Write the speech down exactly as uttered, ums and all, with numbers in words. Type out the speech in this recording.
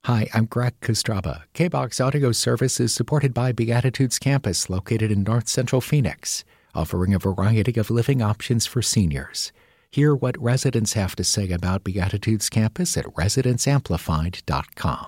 Hi, I'm Greg Kostraba. K-BOX Audio Service is supported by Beatitudes Campus, located in North Central Phoenix, offering a variety of living options for seniors. Hear what residents have to say about Beatitudes Campus at residents amplified dot com.